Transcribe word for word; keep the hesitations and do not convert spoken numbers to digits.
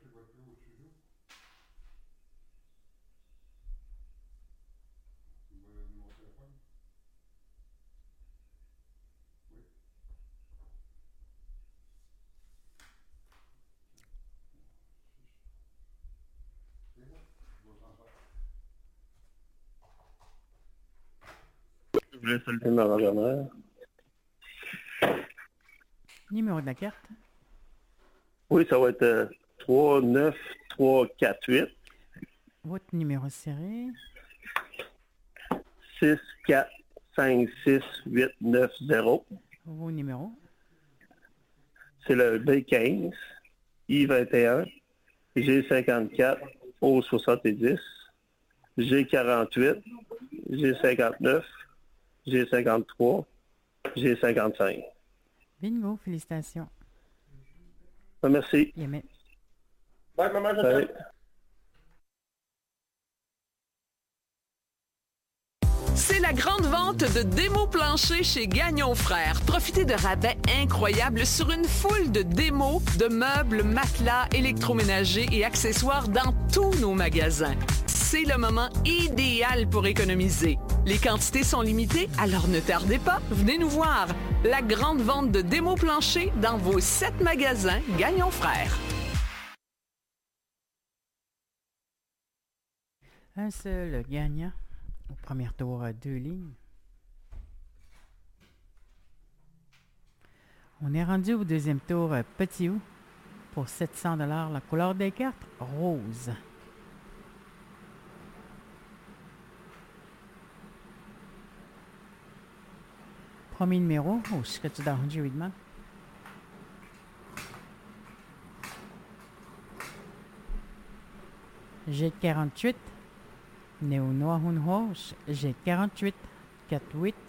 Je laisse le numéro. Numéro de la carte? Oui, ça va être euh, trois neuf trois quatre huit. Votre numéro serré? six quatre cinq six huit neuf zéro. Vos numéros? C'est le B quinze, I vingt et un, G cinquante-quatre, O soixante-dix, G quarante-huit, G cinquante-neuf, G cinquante-trois, G cinquante-cinq. Bingo, félicitations. Ah, merci. Yamé. Bye, maman, je t'aime. C'est la grande vente de démos planchers chez Gagnon Frères. Profitez de rabais incroyables sur une foule de démos, de meubles, matelas, électroménagers et accessoires dans tous nos magasins. C'est le moment idéal pour économiser. Les quantités sont limitées, alors ne tardez pas, venez nous voir. La grande vente de démos planchers dans vos sept magasins Gagnon Frères. Un seul gagnant. Au premier tour, deux lignes. On est rendu au deuxième tour, petit ou pour sept cents dollars. La couleur des cartes, rose. Premier numéro, oh, je serais-tu dans le jeu, évidemment. J'ai quarante-huit. Néo Noahun Roche, j'ai quarante-huit, quatre huit,